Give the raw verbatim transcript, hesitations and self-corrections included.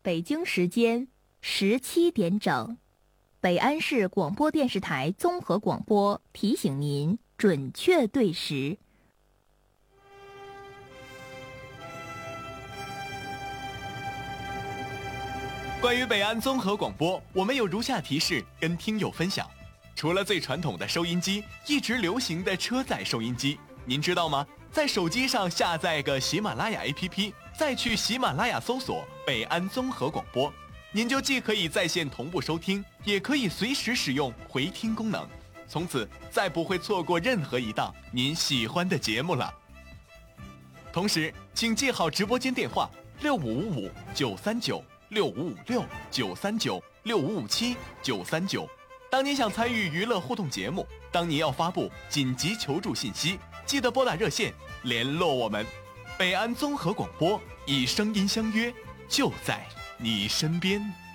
北京时间十七点整，北安市广播电视台综合广播提醒您准确对时。 关于北安综合广播，我们有如下提示跟听友分享：除了最传统的收音机，一直流行的车载收音机，您知道吗？在手机上下载个喜马拉雅 A P P， 再去喜马拉雅搜索北安综合广播，您就既可以在线同步收听，也可以随时使用回听功能，从此再不会错过任何一档您喜欢的节目了。同时，请记好直播间电话六五五五九三九。六五五六九三九六五五七九三九。当您想参与娱乐互动节目，当您要发布紧急求助信息，记得拨打热线联络我们。北安综合广播，以声音相约，就在你身边。